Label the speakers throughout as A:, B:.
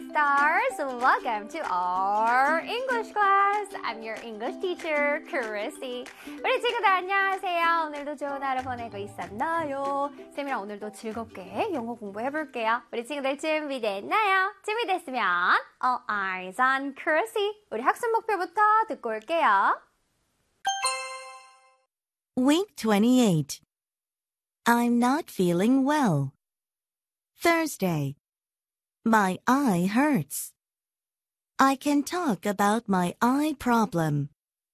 A: stars! Welcome to our English class. I'm your English teacher, Chrissy. 우리 친구들 안녕하세요. 오늘도 좋은 하루 보내고 있었나요? 쌤이랑 오늘도 즐겁게 영어 공부해볼게요. 우리 친구들 준비됐나요? 준비됐으면 All eyes on Chrissy. 우리 학습 목표부터 듣고 올게요.
B: Week 28. I'm not feeling well. Thursday. My eye hurts. I can talk about my eye problem.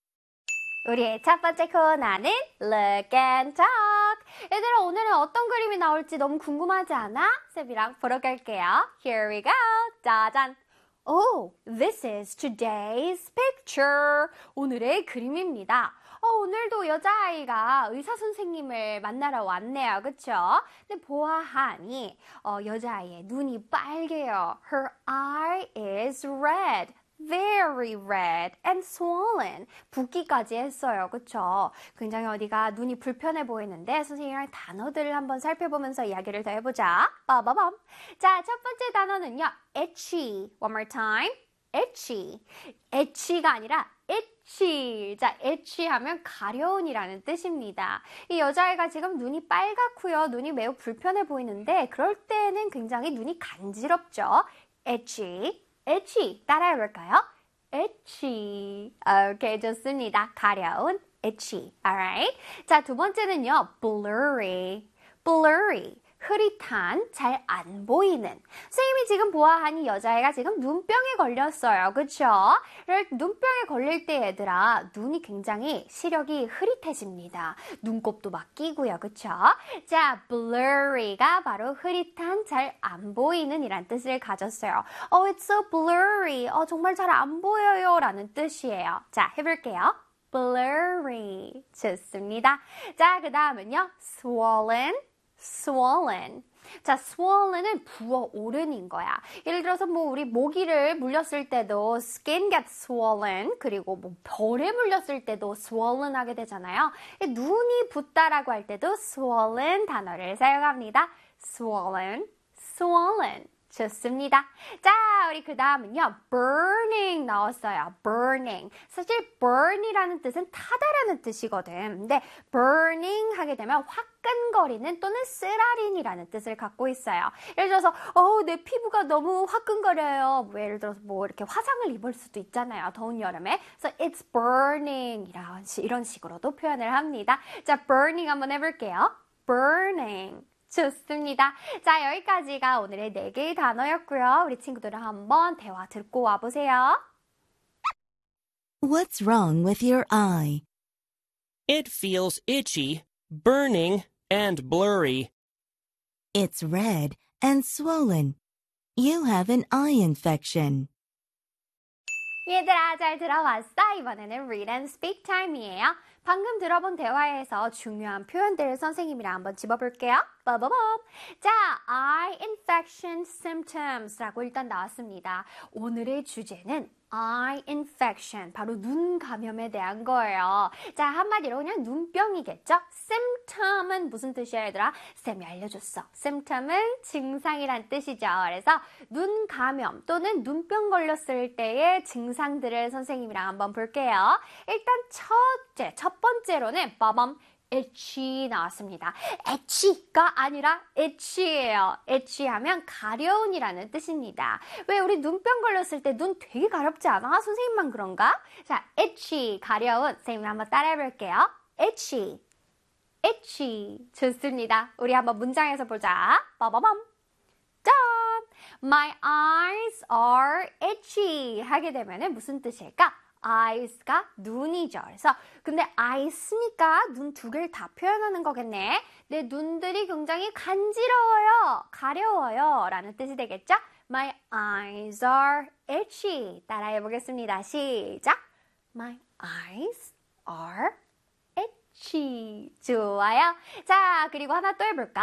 A: 우리의 첫 번째 코너는 Look and Talk. 얘들아, 오늘은 어떤 그림이 나올지 너무 궁금하지 않아? 쌤이랑 보러 갈게요. Here we go. 짜잔. Oh, this is today's picture. 오늘의 그림입니다. 오늘도 여자아이가 의사 선생님을 만나러 왔네요. 그쵸? 근데 보아하니 여자아이의 눈이 빨개요. Her eye is red. Very red and swollen. 붓기까지 했어요. 그쵸? 굉장히 어디가 눈이 불편해 보이는데 선생님이랑 단어들을 한번 살펴보면서 이야기를 더 해보자. 빠바밤. 자, 첫 번째 단어는요. itchy. One more time. itchy. itchy가 아니라 itchy. 자, itchy 하면 가려운이라는 뜻입니다. 이 여자아이가 지금 눈이 빨갛고요. 눈이 매우 불편해 보이는데 그럴 때는 굉장히 눈이 간지럽죠. itchy. itchy. 따라해볼까요? itchy. 오케이, 좋습니다. 가려운, itchy. Alright. 자, 두 번째는요. blurry. blurry. 흐릿한, 잘 안 보이는. 선생님이 지금 보아하니 여자애가 지금 눈병에 걸렸어요. 그쵸? 눈병에 걸릴 때 얘들아, 눈이 굉장히 시력이 흐릿해집니다. 눈곱도 막 끼고요. 그쵸? 자, blurry가 바로 흐릿한, 잘 안 보이는 이란 뜻을 가졌어요. It's so blurry. 정말 잘 안 보여요. 라는 뜻이에요. 자, 해볼게요. blurry. 좋습니다. 자, 그 다음은요. swollen. swollen. 자, swollen은 부어오른인 거야. 예를 들어서 우리 모기를 물렸을 때도 skin gets swollen, 그리고 벌에 물렸을 때도 swollen 하게 되잖아요. 눈이 붓다라고 할 때도 swollen 단어를 사용합니다. swollen, swollen. 좋습니다. 자, 우리 그 다음은요. burning 나왔어요. burning. 사실 burn이라는 뜻은 타다라는 뜻이거든. 근데 burning 하게 되면 화끈거리는 또는 쓰라린이라는 뜻을 갖고 있어요. 예를 들어서 내 피부가 너무 화끈거려요. 예를 들어서 이렇게 화상을 입을 수도 있잖아요. 더운 여름에. 그래서 it's burning 이런 식으로도 표현을 합니다. 자, burning 한번 해볼게요. burning. 좋습니다. 자, 여기까지가 오늘의 4개의 단어였고요. 우리 친구들은 한번 대화 듣고 와보세요.
B: What's wrong with your eye?
C: It feels itchy, burning, and blurry.
B: It's red and swollen. You have an eye infection.
A: 얘들아, 잘 들어왔어? 이번에는 Read and Speak Time이에요. 방금 들어본 대화에서 중요한 표현들을 선생님이랑 한번 집어볼게요. 빠바밤. 자, eye infection symptoms라고 일단 나왔습니다. 오늘의 주제는 eye infection, 바로 눈 감염에 대한 거예요. 자, 한마디로 그냥 눈병이겠죠? symptom은 무슨 뜻이야, 얘들아? 쌤이 알려줬어. symptom은 증상이란 뜻이죠. 그래서 눈 감염 또는 눈병 걸렸을 때의 증상들을 선생님이랑 한번 볼게요. 일단 첫 번째로는 빠밤. itchy 나왔습니다. itchy가 아니라 itchy예요. itchy 하면 가려운이라는 뜻입니다. 왜 우리 눈병 걸렸을 때 눈 되게 가렵지 않아? 선생님만 그런가? 자, itchy, 가려운. 선생님 한번 따라해볼게요. itchy, itchy. 좋습니다. 우리 한번 문장에서 보자. 빠바밤. 짠! My eyes are itchy 하게 되면은 무슨 뜻일까? eyes가 눈이죠. 그래서 근데 eyes니까 눈 두 개를 다 표현하는 거겠네. 내 눈들이 굉장히 간지러워요. 가려워요. 라는 뜻이 되겠죠? My eyes are itchy. 따라해 보겠습니다. 시작. My eyes are itchy. 좋아요. 자, 그리고 하나 또 해볼까?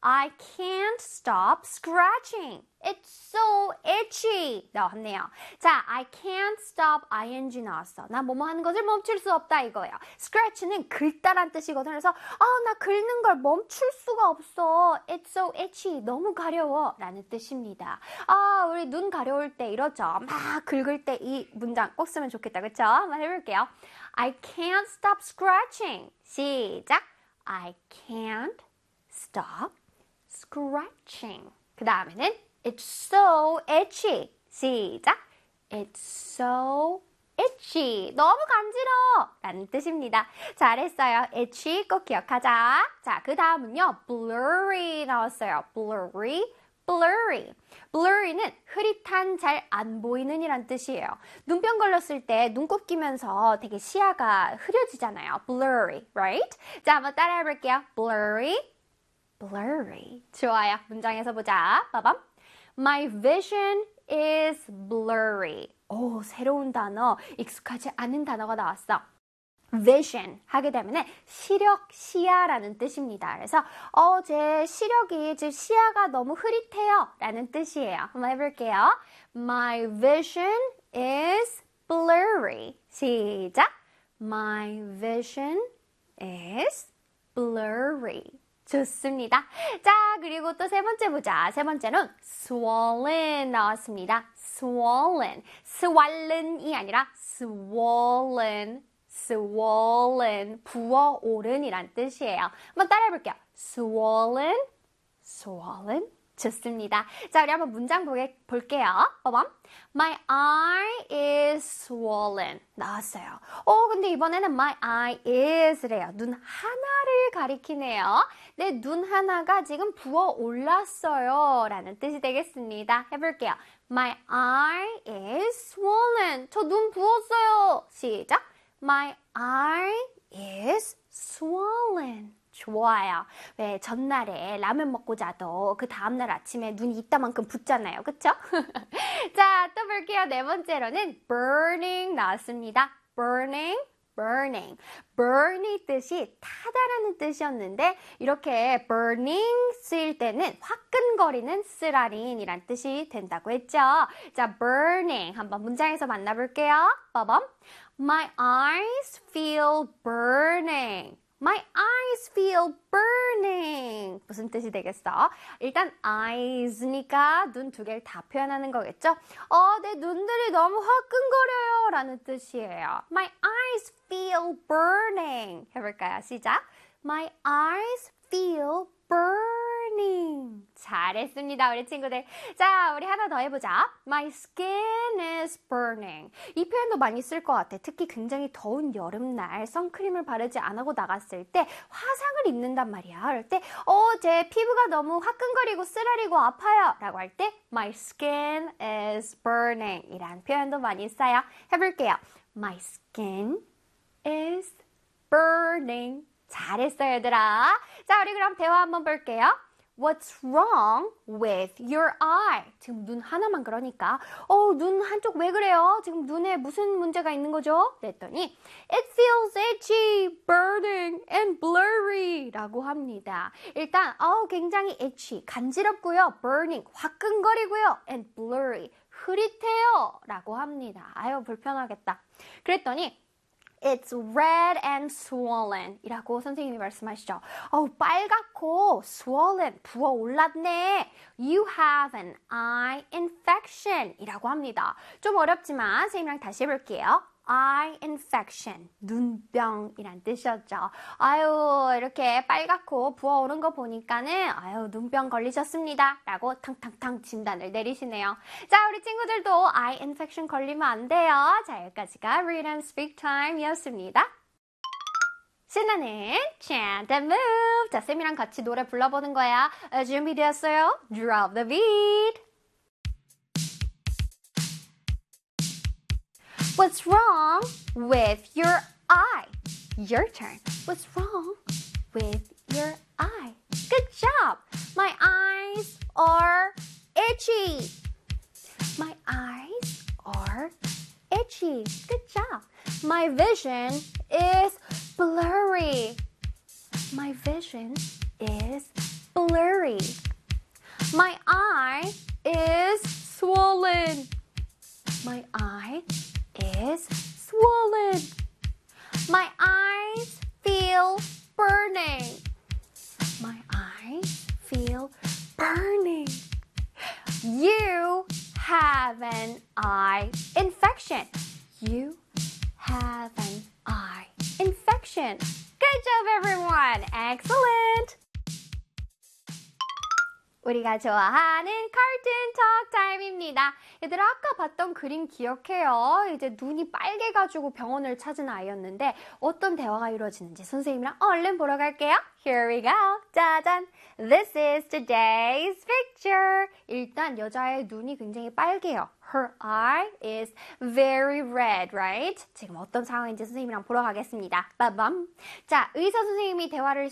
A: I can't stop scratching. It's so itchy. 나왔네요. 자, I can't stop ing 나왔어. 나 뭐뭐 하는 것을 멈출 수 없다 이거예요. scratch는 긁다란 뜻이거든요. 그래서 나 긁는 걸 멈출 수가 없어. It's so itchy. 너무 가려워. 라는 뜻입니다. 우리 눈 가려울 때 이러죠. 막 긁을 때 이 문장 꼭 쓰면 좋겠다. 그쵸? 한번 해볼게요. I can't stop scratching. 시작. I can't stop scratching. 그 다음에는 It's so itchy. 시작. It's so itchy. 너무 간지러워. 라는 뜻입니다. 잘했어요. itchy 꼭 기억하자. 자, 그 다음은요. blurry 나왔어요. blurry. blurry는 흐릿한, 잘 안 보이는 이란 뜻이에요. 눈병 걸렸을 때 눈곱 끼면서 되게 시야가 흐려지잖아요. blurry, right? 자, 한번 따라해 볼게요. blurry. 좋아요. 문장에서 보자. 빠밤. My vision is blurry. 오, 새로운 단어, 익숙하지 않은 단어가 나왔어. vision 하게 되면 시력, 시야라는 뜻입니다. 그래서 제 시력이, 즉 시야가 너무 흐릿해요 라는 뜻이에요. 한번 해볼게요. My vision is blurry. 시작. My vision is blurry. 좋습니다. 자, 그리고 또 세 번째 보자. 세 번째는 swollen 나왔습니다. swollen이 아니라 swollen, 부어오른이란 뜻이에요. 한번 따라해볼게요. swollen. 좋습니다. 자, 우리 한번 문장 볼게요. 봐봐. My eye is swollen. 나왔어요. 근데 이번에는 my eye is래요. 눈 하나를 가리키네요. 내 눈 하나가 지금 부어올랐어요. 라는 뜻이 되겠습니다. 해볼게요. My eye is swollen. 저 눈 부었어요. 시작. My eye is swollen. 좋아요. 왜 전날에 라면 먹고 자도 그 다음날 아침에 눈이 이따만큼 붓잖아요. 그쵸? 자, 또 볼게요. 네 번째로는 burning 나왔습니다. burning. burn이 뜻이 타다라는 뜻이었는데 이렇게 burning 쓰일 때는 화끈거리는 쓰라린이란 뜻이 된다고 했죠. 자, burning 한번 문장에서 만나볼게요. 빠밤. My eyes feel burning. My eyes feel burning. 무슨 뜻이 되겠어? 일단 eyes니까 눈 두 개를 다 표현하는 거겠죠? 내 눈들이 너무 화끈거려요 라는 뜻이에요. My eyes feel burning. 해볼까요? 시작. My eyes feel burning. 잘했습니다, 우리 친구들. 자, 우리 하나 더 해보자. My skin is burning. 이 표현도 많이 쓸 것 같아. 특히 굉장히 더운 여름날 선크림을 바르지 안 하고 나갔을 때 화상을 입는단 말이야. 그럴 때 제 피부가 너무 화끈거리고 쓰라리고 아파요 라고 할 때 My skin is burning 이란 표현도 많이 써요. 해볼게요. My skin is burning. 잘했어요, 얘들아. 자, 우리 그럼 대화 한번 볼게요. What's wrong with your eye? 지금 눈 하나만 그러니까 눈 한쪽 왜 그래요? 지금 눈에 무슨 문제가 있는 거죠? 그랬더니 It feels itchy, burning and blurry 라고 합니다. 일단 굉장히 itchy, 간지럽고요. burning, 화끈거리고요. and blurry, 흐릿해요 라고 합니다. 아유, 불편하겠다. 그랬더니 It's red and swollen 이라고 선생님이 말씀하시죠. 빨갛고 swollen, 부어올랐네. You have an eye infection 이라고 합니다. 좀 어렵지만 선생님이랑 다시 해볼게요. eye infection, 눈병이란 뜻이었죠. 이렇게 빨갛고 부어오른 거 보니까는 눈병 걸리셨습니다 라고 탕탕탕 진단을 내리시네요. 자, 우리 친구들도 eye infection 걸리면 안 돼요. 자, 여기까지가 Read and Speak Time이었습니다. 신나는 Chant and Move. 자, 쌤이랑 같이 노래 불러보는 거야. 준비되었어요? Drop the beat. What's wrong with your eye? Your turn. What's wrong with your eye? Good job. My eyes are itchy. My eyes are itchy. Good job. My vision is blurry. My vision is blurry. My eye is swollen. My eye is swollen. My eyes feel burning. My eyes feel burning. You have an eye infection. You have an eye infection. Good job, everyone. Excellent. 우리가 좋아하는 cartoon talk time입니다. 얘들아, 아까 봤던 그림 기억해요? 이제 눈이 빨개가지고 병원을 찾은 아이였는데 어떤 대화가 이루어지는지 선생님이랑 얼른 보러 갈게요. Here we go. 짜잔! This is today's picture. 일단 여자의 눈이 굉장히 빨개요. Her eye is very red, right? 지금 어떤 상황인지 선생님이랑 보러 가겠습니다. 빠밤. 자, 의사 선생님이 대화를